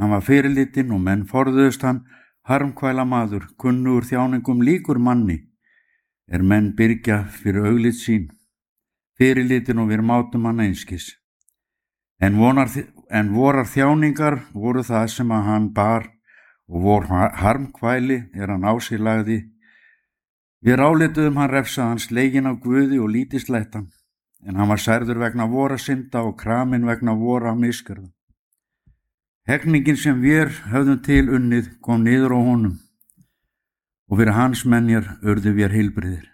Hann var fyrirlitinn og menn forðuðust hann, harmkvæla maður, kunnugur þjáningum, líkur manni, menn byrgja fyrir auglit sín, fyrirlitinn og við mátum hann einskis. En vorar þjáningar voru það sem að hann bar, og vor harmkvæli hann á sig lagði. Við rálituðum hann refsaðan, sleginn af Guði og lítislættan, en hann var særður vegna vora synda og kraminn vegna vora misgjörða. Hegningin sem við höfðum til unnið kom niður á honum, og fyrir hans menjar urðu við heilbrigðir.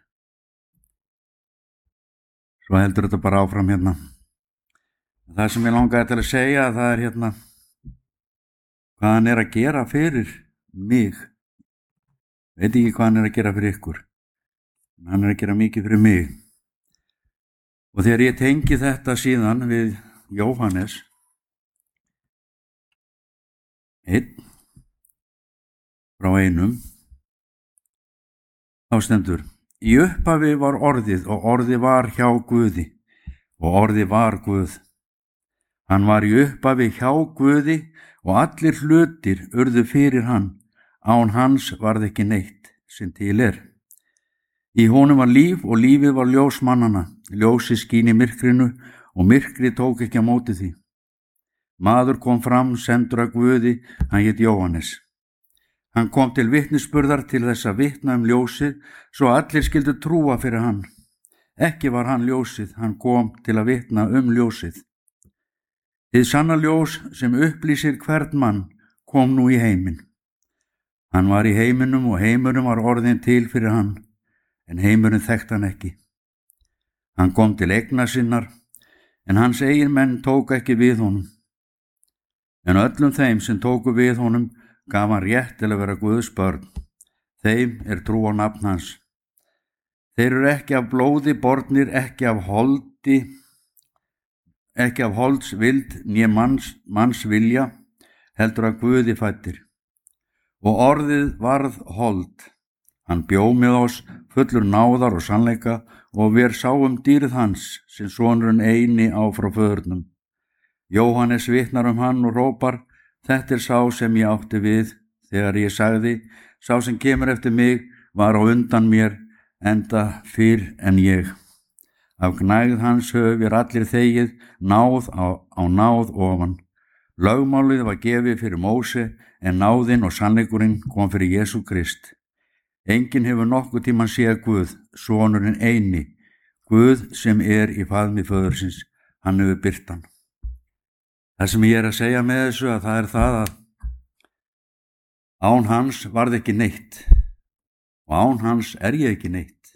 Svo heldur þetta bara áfram hérna. Það sem ég langaði til að segja, það hérna hvað hann að gera fyrir mig. Veit ekki hvað hann að gera fyrir ykkur. Hann að gera mikið fyrir mig. Og þegar ég tengi þetta síðan við Jóhannes 1 frá 1, þá stendur: Í upphafi var orðið, og orðið var hjá Guði, og orðið var Guð. Hann var í upphafi hjá Guði, og allir hlutir urðu fyrir hann. Án hans varð ekki neitt sem til Í honum var líf, og lífið var ljós mannanna. Ljósið skín í myrkrinu, og myrkrið tók ekki á móti því. Maður kom fram, sendur af Guði, hann hét Jóhannes. Hann kom til vitnisburðar, til þess að vitna ljósið, svo allir skyldu trúa fyrir hann. Ekki var hann ljósið, hann kom til að vitna ljósið. Hið sanna ljós sem upplýsir hvern mann kom nú í heiminn. Hann var í heiminum, og heimurinn var orðinn til fyrir hann, en heimurinn þekkti hann ekki. Hann kom til eigna sinnar, en hans eigin menn tók ekki við honum. En öllum þeim sem tóku við honum gaf hann rétt til að vera Guðs börn. Þeim trú á nafn hans. Þeir eru ekki af blóði bornir, ekki af holds vild né manns vilja, heldur að Guði fæddir. Og orðið varð hold. Hann bjó með oss, fullur náðar og sannleika, og við sáum dýrð hans, sem sonurinn eini á frá föðurnum. Jóhannes vitnar hann og rópar: Þetta sá sem ég átti við, þegar ég sagði: Sá sem kemur eftir mig var á undan mér, enda fyrr en ég. Af gnægð hans höfum allir þegið, náð á náð ofan. Lögmálið var gefið fyrir Móse, en náðin og sannleikurinn kom fyrir Jesú Krist. Enginn hefur nokkuð tímann séð Guð, sonurinn eini, Guð sem í faðmi föðursins, hann hefur birt hann. Það sem ég að segja með þessu, að það það að án hans varð ekki neitt, og án hans ég ekki neitt.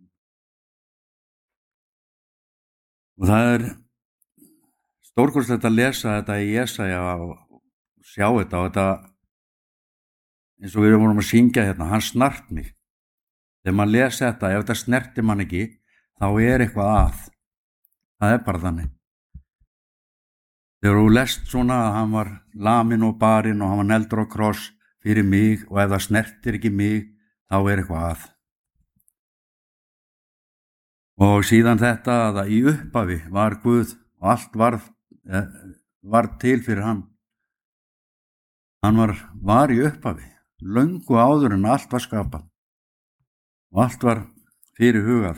Og það stórkostlegt að lesa þetta í Jesaja og sjá þetta, og þetta eins og við vorum að syngja hérna, hann snart mig. Þegar maður lesa þetta, ef þetta snerti mann ekki, þá eitthvað að. Það bara þannig. Þegar þú lest svona að hann var laminn og barinn og hann var negldur á kross fyrir mig, og ef það snertir ekki mig, þá eitthvað að. Og síðan þetta að í upphafi var Guð, og allt var til fyrir hann. Hann var í upphafi, löngu áður en allt var skapað, og allt var fyrir hugað.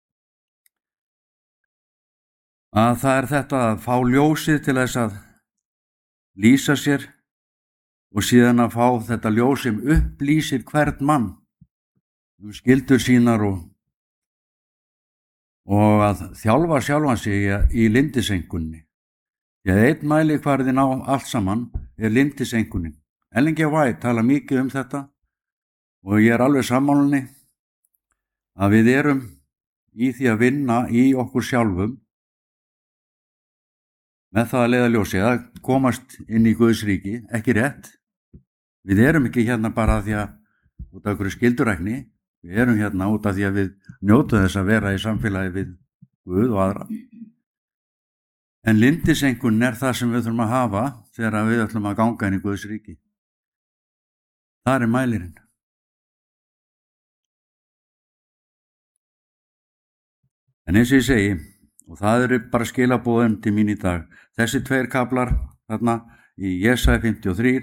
Að það þetta að fá ljósið til þess að lýsa sér, og síðan að fá þetta ljós sem upplýsir hvern mann skyldur sínar, og að þjálfa sjálfan sig í lindisengunni. Því að einn mælikvarðinn á allt saman lindisengunin. Ellen G. White tala mikið þetta, og ég alveg sammála að við í því að vinna í okkur sjálfum, með það að leiða ljósi, að komast inn í Guðs ríki, ekki rétt. Við ekki hérna bara því að út af einhverju skyldurækni, við hérna út af því að við njótum þess að vera í samfélagi við Guð og aðra. En lindisengun það sem við þurfum að hafa þegar við ætlum að ganga inn í Guðs ríki. Það mælirinn. En eins og ég segi, og það bara skilaboðin til mín í dag. Þessi 2 kaflar þarna í Jesaja 53,